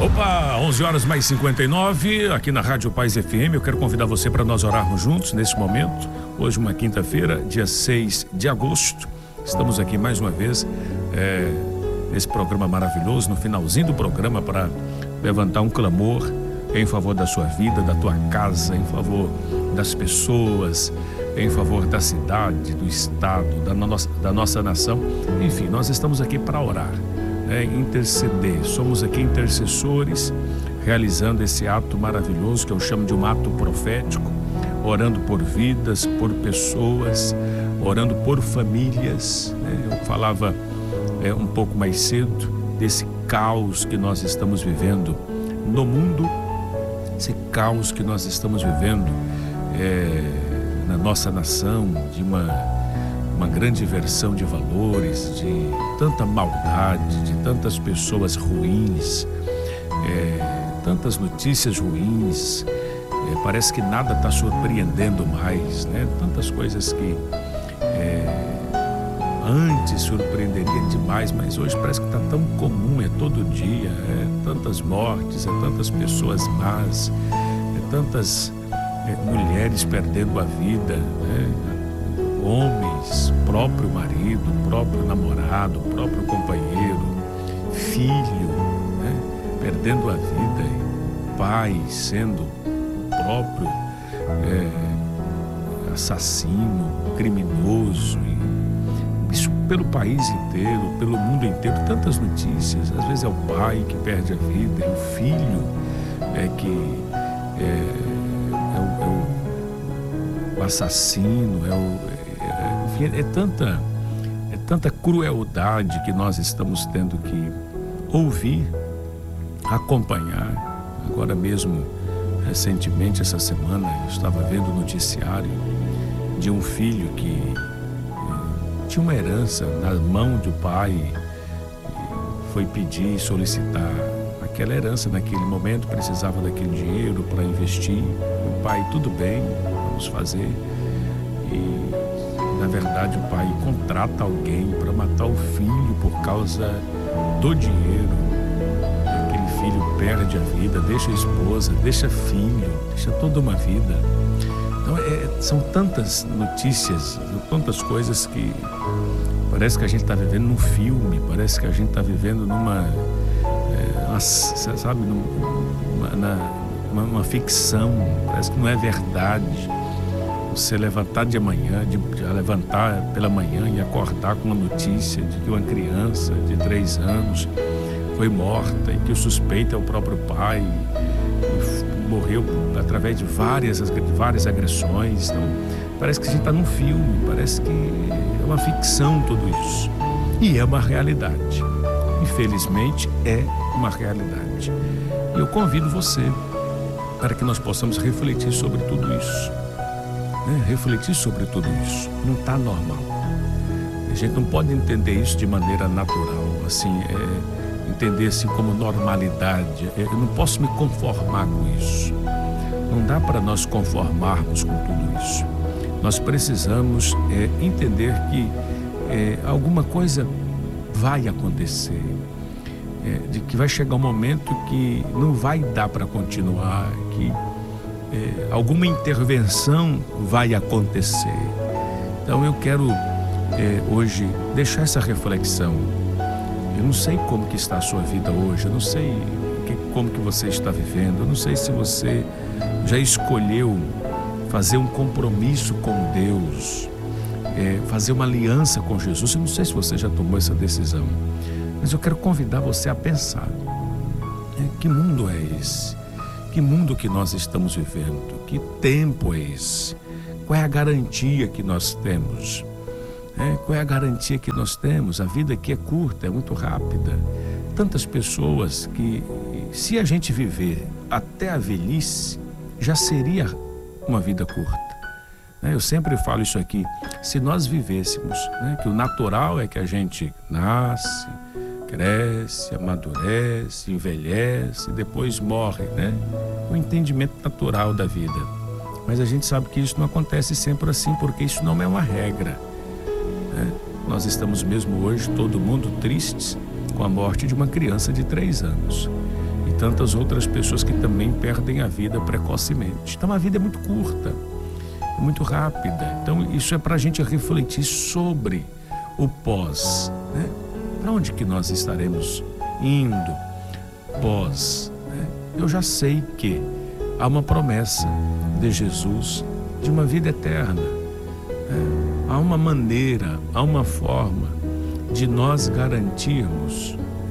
Opa, 11 horas mais 59, aqui na Rádio Paz FM. Eu quero convidar você para nós orarmos juntos nesse momento. Hoje, uma quinta-feira, dia 6 de agosto. Estamos aqui mais uma vez nesse programa maravilhoso, no finalzinho do programa, para levantar um clamor em favor da sua vida, da tua casa, em favor das pessoas, em favor da cidade, do estado, da nossa nação. Enfim, nós estamos aqui para orar, interceder. Somos aqui intercessores, realizando esse ato maravilhoso que eu chamo de um ato profético, orando por vidas, por pessoas, orando por famílias. Eu falava um pouco mais cedo desse caos que nós estamos vivendo no mundo, esse caos que nós estamos vivendo na nossa nação, de uma grande inversão de valores, de tanta maldade, de tantas pessoas ruins, tantas notícias ruins. Parece que nada está surpreendendo mais, Tantas coisas que antes surpreenderia demais, mas hoje parece que está tão comum, todo dia, tantas mortes, tantas pessoas más, tantas mulheres perdendo a vida, homens, próprio marido, próprio namorado, próprio companheiro, filho, perdendo a vida, pai sendo o próprio assassino, criminoso, e isso pelo país inteiro, pelo mundo inteiro, tantas notícias. Às vezes é o pai que perde a vida, é o filho que o assassino, enfim, é tanta crueldade que nós estamos tendo que ouvir, acompanhar. Agora mesmo, recentemente, essa semana, eu estava vendo o noticiário de um filho que tinha uma herança na mão do pai, foi pedir e solicitar aquela herança naquele momento, precisava daquele dinheiro para investir. O pai, tudo bem, vamos fazer. E na verdade o pai contrata alguém para matar o filho por causa do dinheiro. Aquele filho perde a vida, deixa a esposa, deixa filho, deixa toda uma vida. Então são tantas notícias, tantas coisas que parece que a gente está vivendo num filme, parece que a gente está vivendo numa ficção, parece que não é verdade. Você levantar de manhã, de levantar pela manhã e acordar com uma notícia de que uma criança de 3 anos foi morta e que o suspeito é o próprio pai, e morreu através de várias agressões. Então, parece que a gente está num filme, parece que é uma ficção tudo isso. E é uma realidade. Infelizmente, é uma realidade. E eu convido você para que nós possamos refletir sobre tudo isso. Refletir sobre tudo isso. Não está normal. A gente não pode entender isso de maneira natural, assim, entender assim como normalidade. Eu não posso me conformar com isso. Não dá para nós conformarmos com tudo isso. Nós precisamos entender que alguma coisa vai acontecer, de que vai chegar um momento que não vai dar para continuar, que alguma intervenção vai acontecer. Então eu quero hoje deixar essa reflexão. Eu não sei como que está a sua vida hoje, eu não sei como que você está vivendo, eu não sei se você já escolheu fazer um compromisso com Deus, fazer uma aliança com Jesus. Eu não sei se você já tomou essa decisão, mas eu quero convidar você a pensar, que mundo é esse? Que mundo que nós estamos vivendo? Que tempo é esse? Qual é a garantia que nós temos? Qual é a garantia que nós temos? A vida aqui é curta, é muito rápida. Tantas pessoas que, se a gente viver até a velhice, já seria uma vida curta. Eu sempre falo isso aqui, se nós vivêssemos, que o natural é que a gente nasce, cresce, amadurece, envelhece, depois morre, O entendimento natural da vida. Mas a gente sabe que isso não acontece sempre assim, porque isso não é uma regra. Nós estamos mesmo hoje, todo mundo, tristes com a morte de uma criança de 3 anos. E tantas outras pessoas que também perdem a vida precocemente. Então a vida é muito curta, é muito rápida. Então isso é para a gente refletir sobre o pós, né? Para onde que nós estaremos indo pós, né? Eu já sei que há uma promessa de Jesus de uma vida eterna, né? Há uma maneira, há uma forma de nós garantirmos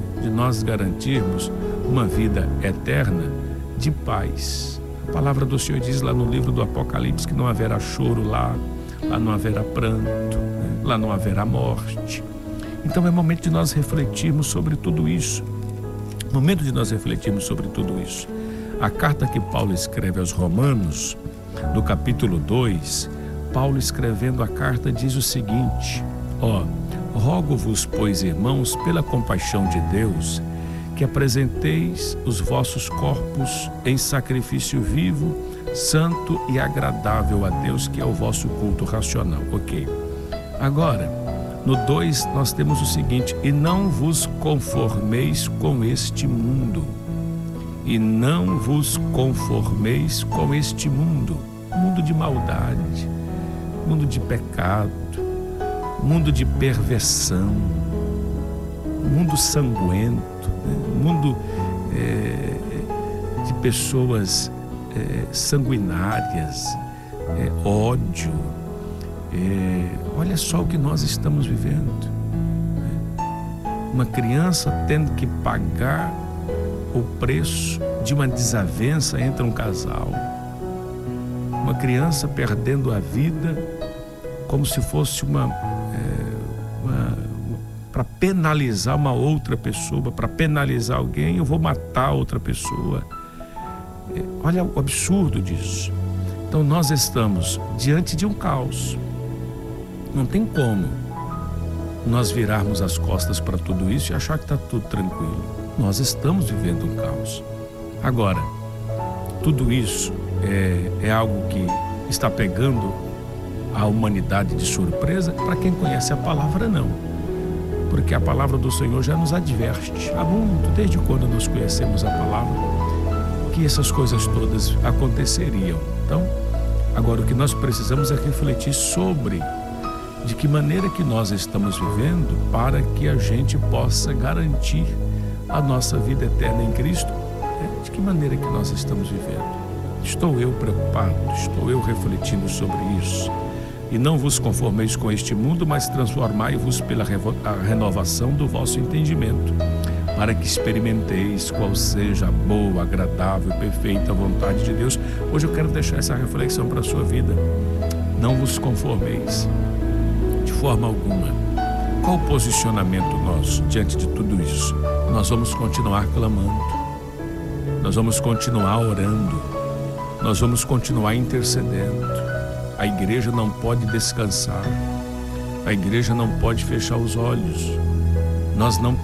uma vida eterna de paz. A palavra do Senhor diz lá no livro do Apocalipse que não haverá choro lá não haverá pranto, né? Lá não haverá morte. Então é momento de nós refletirmos sobre tudo isso. Momento de nós refletirmos sobre tudo isso. A carta que Paulo escreve aos Romanos, no capítulo 2, Paulo escrevendo a carta diz o seguinte: rogo-vos, pois, irmãos, pela compaixão de Deus, que apresenteis os vossos corpos em sacrifício vivo, santo e agradável a Deus, que é o vosso culto racional. Ok. Agora, no 2 nós temos o seguinte: e não vos conformeis com este mundo. E não vos conformeis com este mundo. Mundo de maldade, mundo de pecado, mundo de perversão, mundo sanguento, né? Mundo de pessoas sanguinárias, ódio. Olha só o que nós estamos vivendo, né? Uma criança tendo que pagar o preço de uma desavença entre um casal. Uma criança perdendo a vida como se fosse para penalizar uma outra pessoa, para penalizar alguém, eu vou matar outra pessoa. Olha o absurdo disso. Então nós estamos diante de um caos. Não tem como nós virarmos as costas para tudo isso e achar que está tudo tranquilo. Nós estamos vivendo um caos. Agora, tudo isso é algo que está pegando a humanidade de surpresa. Para quem conhece a palavra, não. Porque a palavra do Senhor já nos adverte há muito, desde quando nós conhecemos a palavra, que essas coisas todas aconteceriam. Então, agora o que nós precisamos é refletir sobre de que maneira que nós estamos vivendo para que a gente possa garantir a nossa vida eterna em Cristo. De que maneira que nós estamos vivendo? Estou eu preocupado? Estou eu refletindo sobre isso? E não vos conformeis com este mundo, mas transformai-vos pela renovação do vosso entendimento, para que experimenteis qual seja a boa, agradável e perfeita vontade de Deus. Hoje eu quero deixar essa reflexão para a sua vida. Não vos conformeis de forma alguma. Qual o posicionamento nosso diante de tudo isso? Nós vamos continuar clamando, nós vamos continuar orando, nós vamos continuar intercedendo. A igreja não pode descansar, a igreja não pode fechar os olhos. Nós não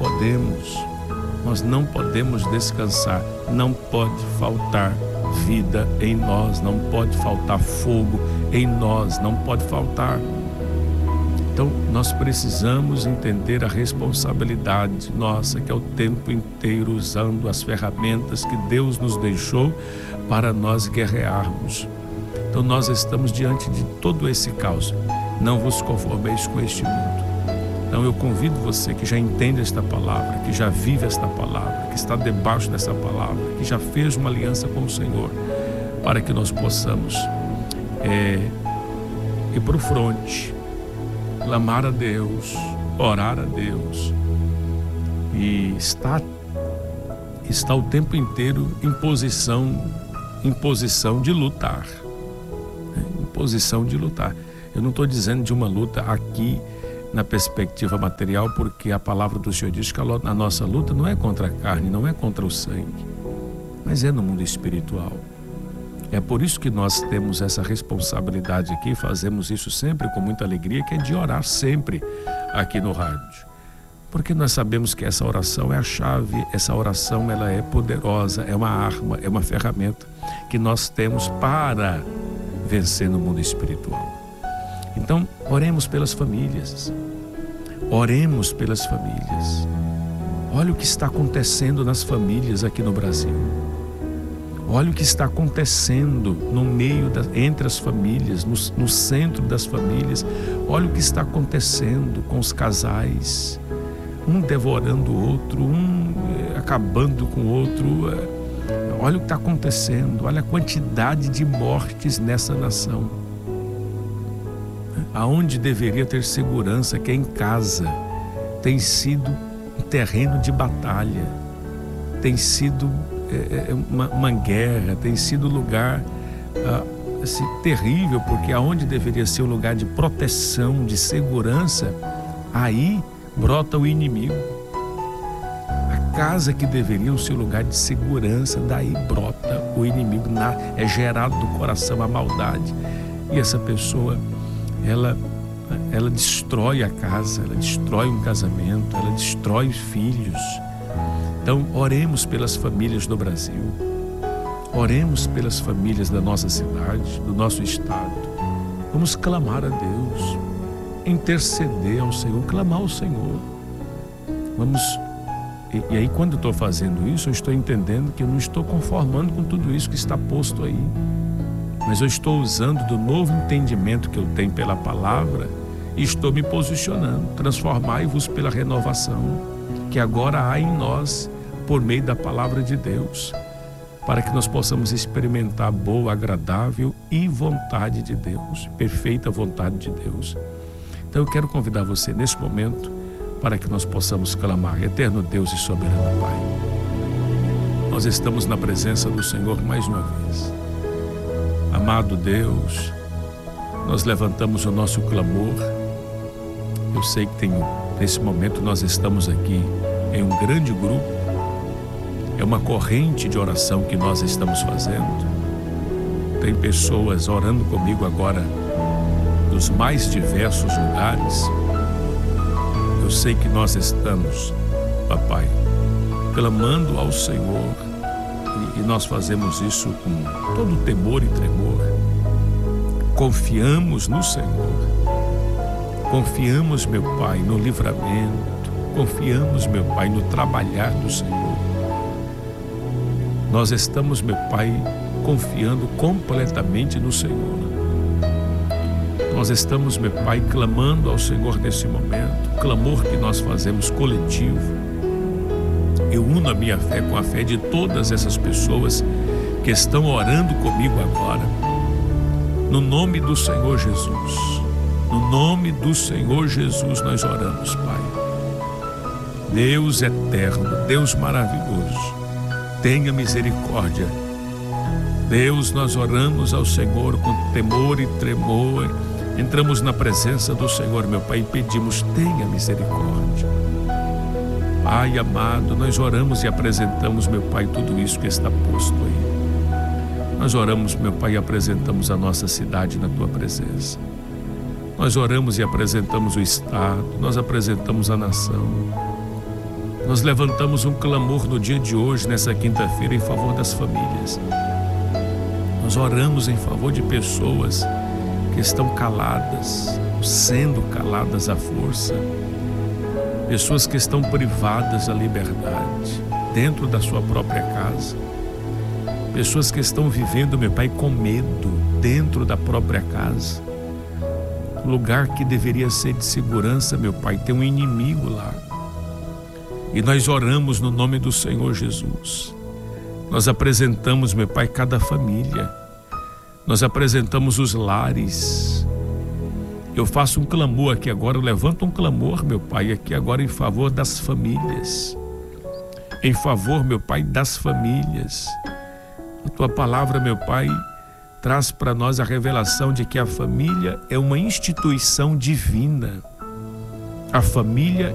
podemos descansar. Não pode faltar vida em nós, não pode faltar fogo em nós, não pode faltar. Então nós precisamos entender a responsabilidade nossa, que é o tempo inteiro usando as ferramentas que Deus nos deixou para nós guerrearmos. Então nós estamos diante de todo esse caos. Não vos conformeis com este mundo. Então eu convido você que já entende esta palavra, que já vive esta palavra, que está debaixo dessa palavra, que já fez uma aliança com o Senhor, para que nós possamos ir para o fronte, clamar a Deus, orar a Deus e estar o tempo inteiro em posição de lutar. Posição de lutar. Eu não estou dizendo de uma luta aqui na perspectiva material, porque a palavra do Senhor diz que a nossa luta não é contra a carne, não é contra o sangue, mas é no mundo espiritual. É por isso que nós temos essa responsabilidade aqui, fazemos isso sempre com muita alegria, que é de orar sempre aqui no rádio. Porque nós sabemos que essa oração é a chave, essa oração ela é poderosa, é uma arma, é uma ferramenta que nós temos para vencer no mundo espiritual. Então, oremos pelas famílias. Oremos pelas famílias. Olha o que está acontecendo nas famílias aqui no Brasil. Olha o que está acontecendo no meio, entre as famílias, no centro das famílias. Olha o que está acontecendo com os casais. Um devorando o outro, um acabando com o outro. Olha o que está acontecendo. Olha a quantidade de mortes nessa nação. Aonde deveria ter segurança, que é em casa, tem sido um terreno de batalha. Tem sido uma guerra, tem sido um lugar assim, terrível, porque aonde deveria ser um lugar de proteção, de segurança, aí brota o inimigo. A casa que deveria ser um lugar de segurança, daí brota o inimigo, é gerado do coração a maldade. E essa pessoa, ela destrói a casa, ela destrói um casamento, ela destrói os filhos. Então, oremos pelas famílias do Brasil, oremos pelas famílias da nossa cidade, do nosso estado. Vamos clamar a Deus, interceder ao Senhor, clamar ao Senhor. E aí, quando eu estou fazendo isso, eu estou entendendo que eu não estou conformando com tudo isso que está posto aí, mas eu estou usando do novo entendimento que eu tenho pela palavra e estou me posicionando. Transformai-vos pela renovação que agora há em nós, por meio da palavra de Deus, para que nós possamos experimentar a boa, agradável e vontade de Deus, perfeita vontade de Deus. Então eu quero convidar você nesse momento para que nós possamos clamar: Eterno Deus e soberano Pai, nós estamos na presença do Senhor mais uma vez. Amado Deus, nós levantamos o nosso clamor. Eu sei que nesse momento nós estamos aqui em um grande grupo, é uma corrente de oração que nós estamos fazendo. Tem pessoas orando comigo agora dos mais diversos lugares. Eu sei que nós estamos, Papai, clamando ao Senhor, e nós fazemos isso com todo temor e tremor. Confiamos no Senhor. Confiamos, meu Pai, no livramento. Confiamos, meu Pai, no trabalhar do Senhor. Nós estamos, meu Pai, confiando completamente no Senhor. Nós estamos, meu Pai, clamando ao Senhor nesse momento. Clamor que nós fazemos coletivo. Eu uno a minha fé com a fé de todas essas pessoas que estão orando comigo agora. No nome do Senhor Jesus. No nome do Senhor Jesus nós oramos, Pai. Deus eterno, Deus maravilhoso, tenha misericórdia. Deus, nós oramos ao Senhor com temor e tremor. Entramos na presença do Senhor, meu Pai, e pedimos: tenha misericórdia. Pai amado, nós oramos e apresentamos, meu Pai, tudo isso que está posto aí. Nós oramos, meu Pai, e apresentamos a nossa cidade na Tua presença. Nós oramos e apresentamos o Estado, nós apresentamos a nação. Nós levantamos um clamor no dia de hoje, nessa quinta-feira, em favor das famílias. Nós oramos em favor de pessoas que estão caladas, sendo caladas à força. Pessoas que estão privadas da liberdade, dentro da sua própria casa. Pessoas que estão vivendo, meu Pai, com medo, dentro da própria casa. Lugar que deveria ser de segurança, meu Pai, tem um inimigo lá. E nós oramos no nome do Senhor Jesus. Nós apresentamos, meu Pai, cada família. Nós apresentamos os lares. Eu faço um clamor aqui agora, eu levanto um clamor, meu Pai, aqui agora em favor das famílias. Em favor, meu Pai, das famílias. A Tua palavra, meu Pai, traz para nós a revelação de que a família é uma instituição divina. A família